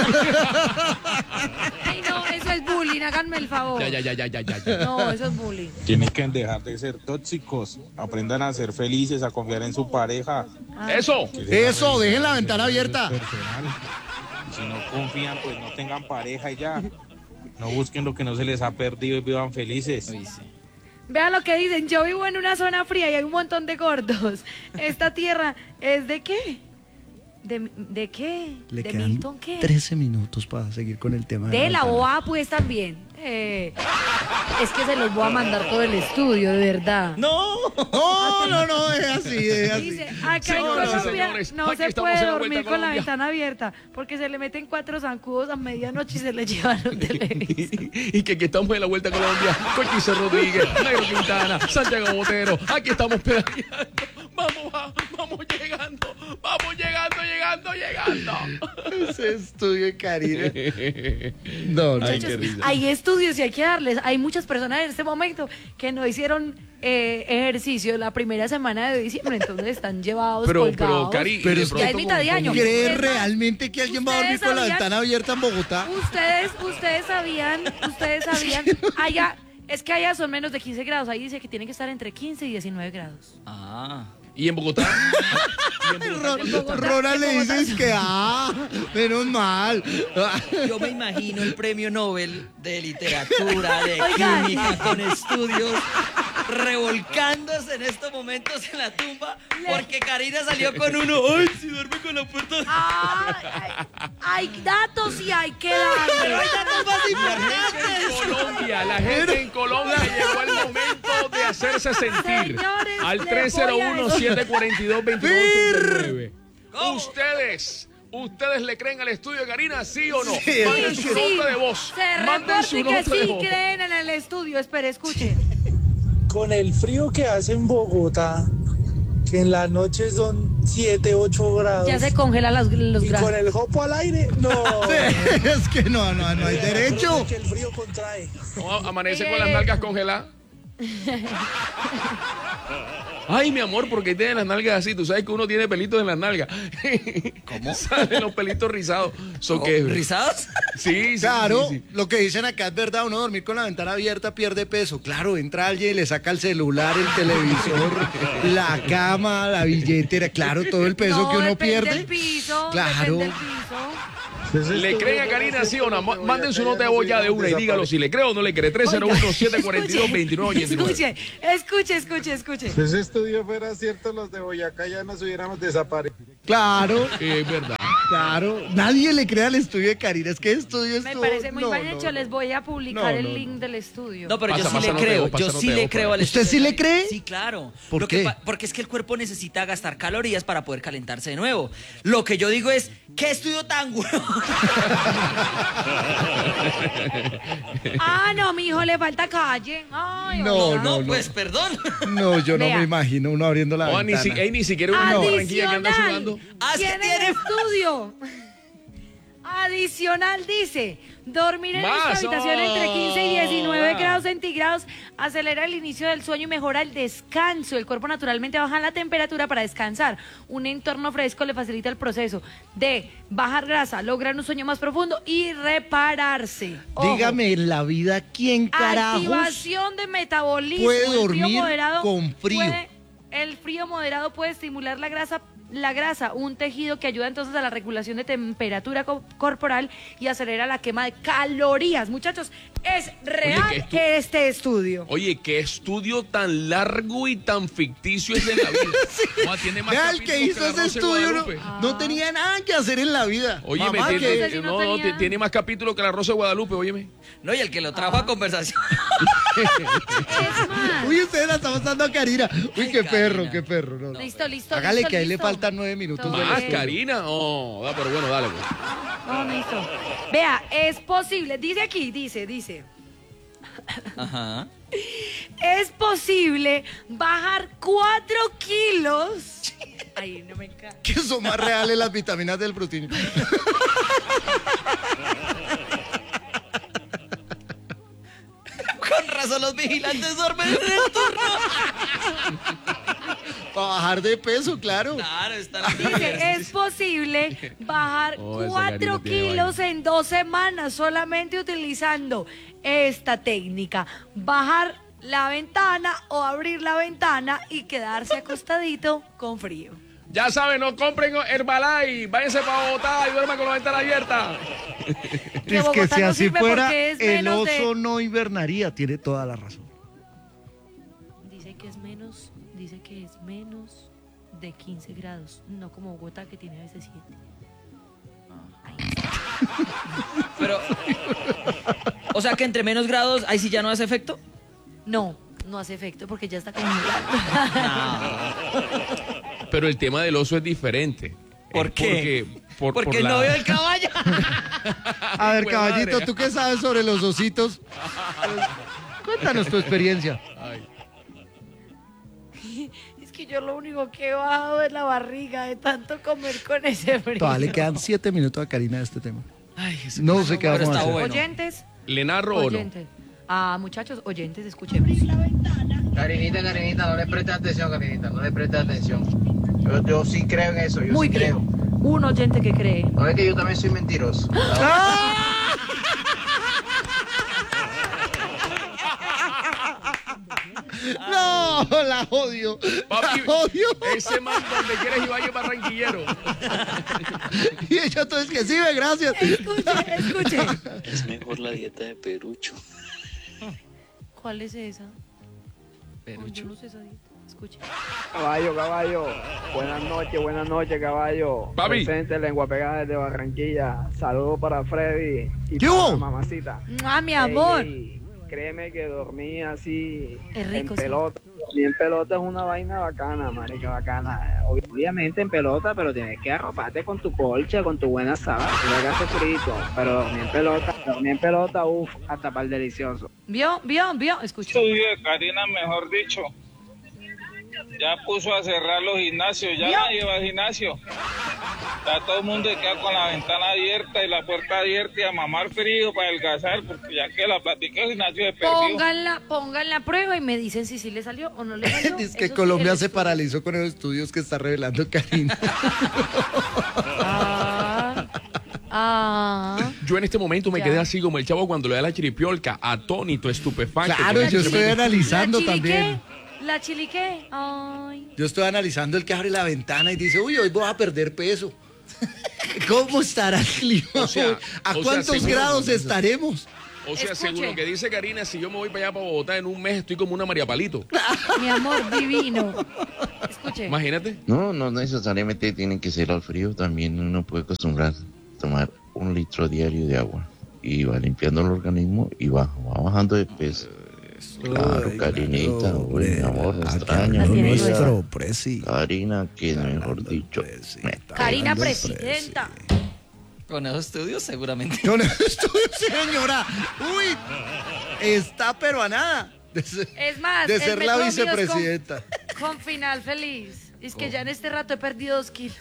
Ay, no, eso es bullying, háganme el favor. Ya, ya, ya, ya, ya, ya. ya. No, eso es bullying. Tienen que dejar de ser tóxicos, aprendan a ser felices, a confiar en su pareja. Eso. Eso, dejen la ventana abierta. Si no confían, pues no tengan pareja y ya. No busquen lo que no se les ha perdido y vivan felices. Vean lo que dicen, yo vivo en una zona fría y hay un montón de gordos. ¿Esta tierra es de qué? ¿De, de qué? Le ¿De quedan Milton qué? trece minutos para seguir con el tema. De la ventana. O A pues también. Eh, es que se los voy a mandar todo el estudio, de verdad. No. No, no, no, es así, es así. Dice, acá Señoras y en Colombia señores, no aquí se estamos puede en la dormir Vuelta a con la Colombia. ventana abierta porque se le meten cuatro zancudos a medianoche y se le llevan un televisor. Y que aquí estamos en la Vuelta a Colombia con Quique Rodríguez, Nairo Quintana, Santiago Botero. Aquí estamos pedaleando. Vamos, va- vamos llegando. Vamos llegando, llegando, llegando. Ese estudio de Karina. No, no. Ay, Muchachos, qué risa. hay estudios y hay que darles. Hay muchas personas en este momento que no hicieron eh, ejercicio la primera semana de diciembre, entonces están llevados Pero, colgados. pero, Cari, Pero de es pronto ya es mitad de como- año. ¿Crees Es más, realmente que alguien va a dormir ¿ustedes con la sabían? ventana abierta en Bogotá? Ustedes, ustedes sabían, ustedes sabían, allá, es que allá son menos de quince grados, ahí dice que tienen que estar entre quince y diecinueve grados. Ah. ¿Y en Bogotá? Ron- Ronald le dices que, ah, menos mal. Yo me imagino el premio Nobel de literatura, de Oigan. química, con estudios, revolcándose en estos momentos en la tumba, porque Karina salió con uno. ¡Ay, si duerme con la puerta! Ah, hay, hay datos y hay que dar. Pero hay datos más La gente en importantes. Colombia, la gente en Colombia llegó el momento de hacerse sentir. Señores, Al les tres cero voy a uno, decir- siete cuatro dos, dos dos tres nueve. Ustedes, ¿Ustedes le creen al estudio de Karina, sí o no? Sí, Manden sí. su nota de voz. Se Manden su reporte que nota de sí voz. creen en el estudio. Espere, escuche. Con el frío que hace en Bogotá, que en la noche son siete, ocho grados. Ya se congelan los, los Y grados. con el jopo al aire, no. Es que no, no, no hay derecho. Que el frío contrae. No, amanece con las nalgas congeladas. Ay, mi amor, ¿por qué tiene las nalgas así? Tú sabes que uno tiene pelitos en las nalgas. ¿Cómo? Salen los pelitos rizados. ¿Son qué? ¿Rizados? Sí, sí. Claro, sí, sí. lo que dicen acá es verdad, uno dormir con la ventana abierta pierde peso. Claro, entra alguien y le saca el celular, el televisor, la cama, la billetera, claro, todo el peso No, que uno depende pierde. del piso, Claro. depende del piso. ¿Le creen a Karina, sí o no? Ma- Manden su nota de voz ya de una y dígalo si le creo o no le cree. tres cero uno, siete cuatro dos, dos nueve ocho nueve. Escuche, escuche, escuche, escuche. Si ese estudio fuera cierto, los de Boyacá ya nos hubiéramos desaparecido. Claro, Es verdad. claro. Nadie le cree al estudio de Karina. Es que estudio Me estuvo- parece muy no, mal no, hecho. no. Les voy a publicar No, el no, link del estudio. No, pero Pasa, yo sí pasa, le no te creo, veo, pasa, yo no sí te le veo, creo por al ahí. ¿Usted estudio sí de le Karina. cree? Sí, claro. ¿Por Lo que qué? pa- porque es que el cuerpo necesita gastar calorías para poder calentarse de nuevo. Lo que yo digo es, ¿qué estudio tan bueno? Ah, no, mi hijo, le falta calle. Ay, No, oiga. no, no. Pues perdón. No, yo no Vea. me imagino uno abriendo la No, ni, ventana. si, ey, ni siquiera uno en Barranquilla que anda Adicional, sudando. Ah, es que tiene tiene- estudio. Adicional dice, dormir en Más, esta habitación entre quince y diecinueve ah. grados centígrados acelera el inicio del sueño y mejora el descanso. El cuerpo naturalmente baja la temperatura para descansar. Un entorno fresco le facilita el proceso de bajar grasa, lograr un sueño más profundo y repararse. Ojo. Dígame en la vida quién carajos Activación de metabolismo. puede El frío dormir moderado con frío. puede- el frío moderado puede estimular la grasa, la grasa, un tejido que ayuda entonces a la regulación de temperatura co- corporal y acelera la quema de calorías. Muchachos, es real ¿qué estu- este estudio. Oye, qué estudio tan largo y tan ficticio es en la vida. Joder, tiene más Vea, el que capítulos hizo la ese Rosa de estudio no, Guadalupe. no tenía nada que hacer en la vida. Oye, Mamá, me que- tiene, si no no, no, tenía- ti- tiene más capítulos que la Rosa de Guadalupe, óyeme. No, y el que lo trajo a conversación. Es más. Uy, ustedes la están pasando a Karina. Uy, Ay, qué Karina. perro, qué perro. No, no. Listo, listo. Hágale listo, que ahí le listo. faltan nueve minutos. Todo del Más, bien. Karina. Oh, da, pero bueno, dale. Pues. No, listo. Vea, es posible, dice aquí, dice, dice. Ajá. Es posible bajar cuatro kilos. Ay, no me encanta. Que son más reales las vitaminas del proteína. Con razón los vigilantes duermen en el turno. Para bajar de peso, claro. Claro, están Dice, es posible bajar Oh, esa cuatro Karina tiene kilos en dos semanas solamente utilizando esta técnica. Bajar la ventana o abrir la ventana y quedarse acostadito con frío. Ya saben, no compren Herbalife. Váyanse para Bogotá y duerman con la ventana abierta. Que Es que Bogotá si no así sirve fuera, porque es el menos de- oso no hibernaría. Tiene toda la razón. Dice que es menos, dice que es menos de quince grados, no como Bogotá que tiene a veces siete. Pero, o sea que entre menos grados, ahí sí ya no hace efecto. No, no hace efecto porque ya está congelado. Pero el tema del oso es diferente. ¿Por Es qué? Porque, por, Porque por el la- novio del caballo. A ver, Hijo de caballito, madre. ¿tú qué sabes sobre los ositos? Cuéntanos tu experiencia. Ay. Es que yo lo único que he bajado es la barriga de tanto comer con ese frío. Todavía le quedan siete minutos a Karina de este tema. Ay, ese No Pero sé qué vamos a está hacer. bueno. Oyentes, ¿Le narro o no? oyentes. Ah, muchachos, oyentes, escuchemos. Carinita, Carinita, no le prestes atención, Carinita, no le prestes atención. Yo, yo sí creo en eso, yo Muy sí bien. creo. Un oyente que cree. No es que yo también soy mentiroso. No, la odio. Papi, La odio. ese man donde quieres y vaya barranquillero. Y ella entonces que sí, ve, gracias. Escuche, escuche. Es mejor la dieta de Perucho. ¿Cuál es esa? Perucho. Yo no sé esa dieta. Escuche. Caballo, caballo. Buenas noches, buenas noches, caballo. Papi. Presente, lengua pegada desde Barranquilla. Saludos para Freddy y ¿Qué para hubo? mamacita. Ah, mi amor. Ey, ey, créeme que dormí así Es rico, en sí. pelota. Dormir en pelota es una vaina bacana, marica, bacana. Obviamente en pelota, pero tienes que arroparte con tu colcha, con tu buena sábana, que no hagas frito. Pero dormir en pelota, dormir en pelota, uff, hasta para el delicioso. ¿Vio? ¿Vio? ¿Vio? Escucha. Estudio de Karina, mejor dicho. Ya puso a cerrar los gimnasios, ya ¿Vio? nadie va al gimnasio. Ya todo el mundo se queda con la ventana abierta y la puerta abierta y a mamar frío para adelgazar, porque ya que la platica del gimnasio se perdió. Pónganla, pongan la prueba y me dicen si sí le salió o no le salió. Dice que Eso sí, Colombia el se estudio. paralizó con los estudios que está revelando Karina. Ah, ah. Yo en este momento me Ya. quedé así como el chavo cuando le da la chiripiolca, atónito, estupefacto. Claro, Con yo ese estoy tremendo- analizando ¿La chiliqué? también. ¿La chiliqué? Ay. Yo estoy analizando el que abre la ventana y dice, uy, hoy voy a perder peso. ¿Cómo estará el clima O sea, hoy? ¿A o sea, cuántos seguro- grados estaremos? O sea, Escuche. según lo que dice Karina, si yo me voy para allá, para Bogotá, en un mes estoy como una María Palito. Mi amor divino. Escuche. Imagínate. No, no necesariamente tiene que ser al frío, también uno puede acostumbrar a tomar un litro diario de agua y va limpiando el organismo y va, va bajando de peso. Claro, Ay, Karinita, claro, uy, mi amor, me Acá extraño. Así es, nuestro presi. Karina, que mejor dicho, me Karina Hablando del presidenta. Con esos estudios seguramente. Con esto, señora. Uy, está pero a nada de ser, Es más, de el ser la método mío es con- vicepresidenta. Con, final feliz. Es que ya en este rato he perdido dos kilos.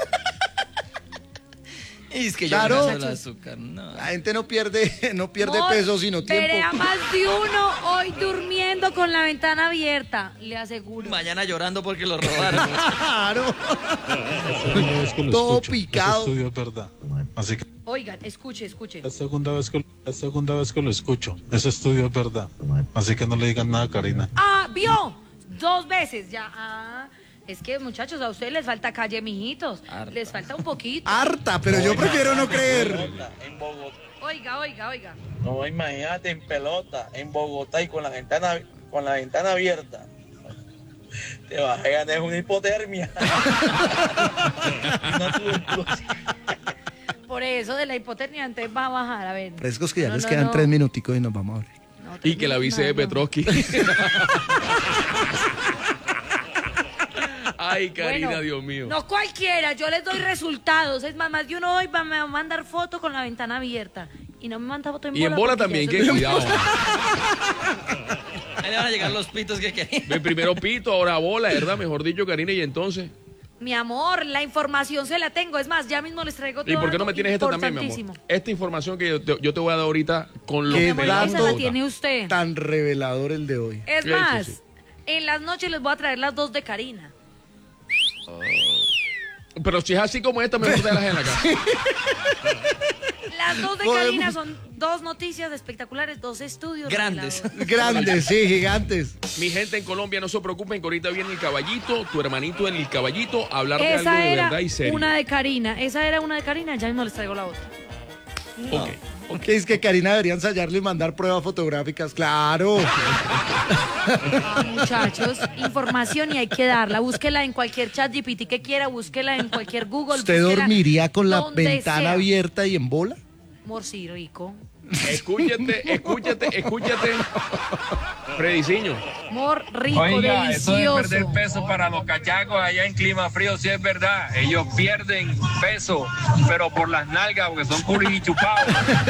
Y es que Claro. yo me paso el azúcar. No. La gente no pierde, no pierde Amor, peso, sino tiempo. veré a más de uno hoy durmiendo con la ventana abierta, le aseguro. Mañana llorando porque lo robaron. Claro. Segunda vez que lo Todo escucho. picado. Ese estudio es verdad. Así que Oigan, escuche, escuche. la segunda vez que la segunda vez que lo escucho. Ese estudio es verdad. Así que no le digan nada a Karina. Ah, vio. Dos veces ya. Ah, es que muchachos, a ustedes les falta calle, mijitos. Les falta un poquito. Harta, pero yo prefiero no creer. En Bogotá. Oiga, oiga, oiga. No, imagínate en pelota, en Bogotá y con la ventana, con la ventana abierta. Te vas a ganar una hipotermia. Una tuberculosis. Por eso de la hipotermia entonces va a bajar, a ver. Frescos que ya No, les no, quedan no. tres minuticos y nos vamos a abrir. No, Y que la vice de no, no. Petrovsky. Ay, Karina, Bueno, Dios mío. No cualquiera, yo les doy resultados. Es más, más de uno hoy va, me va a mandar foto con la ventana abierta. Y no me manda foto en Y en bola. bola porque también, ya que eso- cuidado. Ahí le van a llegar los pitos que querían. Ve primero pito, ahora bola, ¿verdad? Mejor dicho, Karina, y entonces. Mi amor, la información se la tengo. Es más, ya mismo les traigo todo. ¿Y por qué no algo me tienes esta también, mi amor? importantísimo. Esta información que yo te, yo te voy a dar ahorita con lo Qué que me Esa dato la tiene usted. tan revelador el de hoy. Es Sí, más, sí, sí. en las noches les voy a traer las dos de Karina. Pero si es así como esta, mejor te las en la casa. Las dos de Podemos- Karina son dos noticias espectaculares, dos estudios. Grandes. revelados. Grandes, sí, gigantes. Mi gente en Colombia, no se preocupen que ahorita viene el caballito, tu hermanito en el caballito, a hablar de algo Esa de era verdad y serio. una de Karina. Esa era una de Karina, ya mismo les traigo la otra. Ok. Que es que Karina debería ensayarlo y mandar pruebas fotográficas. Claro. Ah, muchachos, información y hay que darla. Búsquela en cualquier chat G P T que quiera, búsquela en cualquier Google. ¿Usted búsquela dormiría con la donde ventana sea. abierta y en bola? Amor, sí, rico. Escúchate, escúchate, escúchate. Frediciño. Amor, rico, Oiga, eso de delicioso. perder peso para los cachacos allá en clima frío sí es verdad. Ellos pierden peso, pero por las nalgas porque son curis y chupados.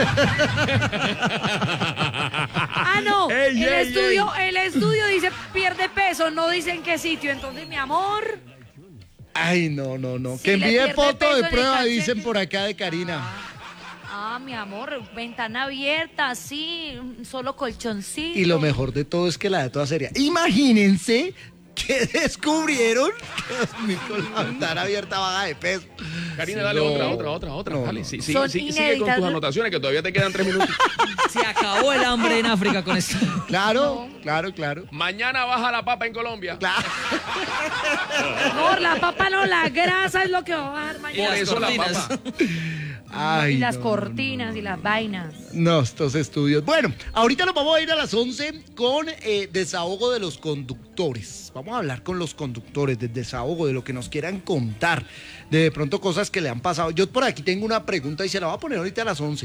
Ah, no. Ey, el, ey, estudio, el estudio dice pierde peso, no dice en qué sitio. Entonces, mi amor. Ay, no, no, no. Si que le envíe pierde foto peso en de el prueba, cachete. dicen por acá de Karina. Ah, mi amor, ventana abierta, sí, solo colchoncito. Y lo mejor de todo es que la de toda sería. Imagínense que descubrieron que con la ventana abierta baja de peso. Karina, Sí, dale no. otra, otra, otra, otra. No, Dale, no. sí, sí, Son sí, sigue con inéditas, tus ¿no? anotaciones que todavía te quedan tres minutos. Se acabó el hambre en África con esto. Claro, claro, claro. Mañana baja la papa en Colombia. Claro. Amor, la papa no, la grasa es lo que va a bajar Y mañana. las eso la cortinas. papa. Ay, y las no, cortinas y las vainas. No, estos estudios. Bueno, ahorita nos vamos a ir a las once con eh, desahogo de los conductores. Vamos a hablar con los conductores del desahogo, de lo que nos quieran contar, de, de pronto cosas que le han pasado. Yo por aquí tengo una pregunta y se la voy a poner ahorita a las once.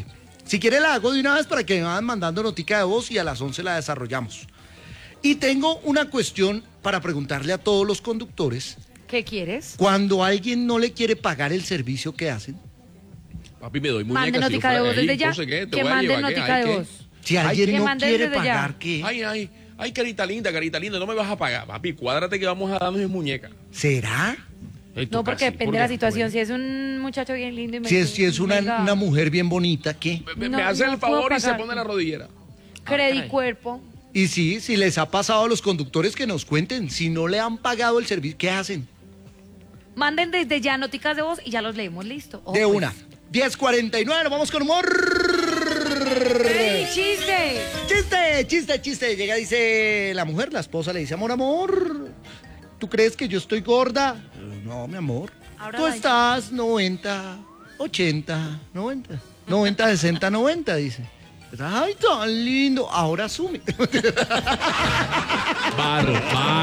Si quiere la hago de una vez para que me vayan mandando notica de voz y a las once la desarrollamos. Y tengo una cuestión para preguntarle a todos los conductores. ¿Qué quieres? Cuando alguien no le quiere pagar el servicio que hacen. Papi, me doy muñeca. Mande si yo notica de fuera voz ahí, desde ya. no sé qué, te Que voy a mande llevar, ¿qué? notica Ay, de ¿qué? voz. Si alguien Que no mande quiere desde ya. pagar, ¿qué? Ay, ay, ay, carita linda, carita linda, no me vas a pagar. Papi, cuádrate que vamos a darnos muñeca. ¿Será? Ey, No, toca porque así, depende de la porque- situación. Si es un muchacho bien lindo y me Si es, si es una, venga, una mujer bien bonita, ¿qué? Me, No, me hace no el puedo favor y se pagar. pone la rodillera. Credit cuerpo. Y sí, si les ha pasado a los conductores que nos cuenten, si no le han pagado el servicio, ¿qué hacen? Manden desde ya noticas de voz y ya los leemos, listo. Ojo, De pues. una. diez cuarenta y nueve, nos vamos con humor. ¡Ey, chiste! Chiste, chiste, chiste. Llega, dice la mujer, la esposa le dice, amor, amor, ¿tú crees que yo estoy gorda? No, mi amor. Ahora Tú la- estás noventa, ochenta, noventa. noventa, sesenta, noventa, dice. Ay, tan lindo. Ahora asume. Barro, barro.